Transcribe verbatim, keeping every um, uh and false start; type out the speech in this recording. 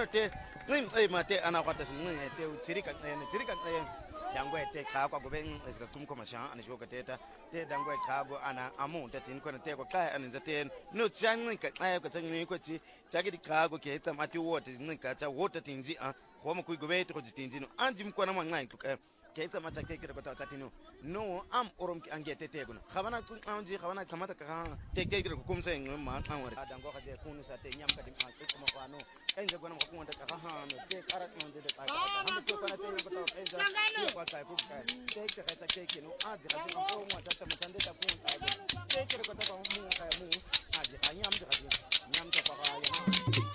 te ncinci mate anakwata sincinci te uchirika cene chirika cene dangwe te chakwa gobe ezika kumkomasha anishoka teta te dangwe chago ana amunta tin kona te kwa kai aninza te no chancika xa kwa tsanyi kwa chi tsakiti chago ke etsa mati water zincika tsa water tinzi a khoma kuigobe to tinzi no anji mkwana mwangai tuka keitsa macha kekere kwa tatino no am orom ki angete te kuna khabana tsunji khabana khamata ka te kekere kumse ngma ngwari adango ka te kunu sa te nyam ka dim a tsu kuma kwano enze kwana ko ngonta ka ha no te karat ngonde te ka ha to kana te ko to enza kwa sai ku ka te ke ka keke no azi ka dim ko mo ta mutande ta kun sa kekere ko ta ko mu ka mu azi ka nyam ta nyam ta ka ya